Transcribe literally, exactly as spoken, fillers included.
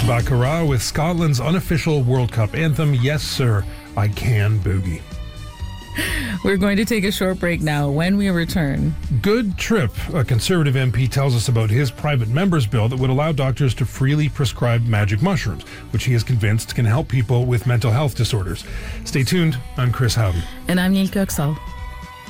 Baccarat with Scotland's unofficial World Cup anthem, Yes Sir, I Can Boogie. We're going to take a short break now. When we return, Good Trip, a Conservative M P, tells us about his private member's bill that would allow doctors to freely prescribe magic mushrooms, which he is convinced can help people with mental health disorders. Stay tuned. I'm Chris Howden. And I'm Neil Kirksall.